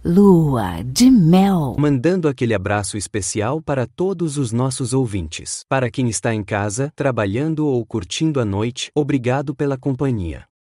Lua de mel. Mandando aquele abraço especial para todos os nossos ouvintes. Para quem está em casa, trabalhando ou curtindo a noite, obrigado pela companhia.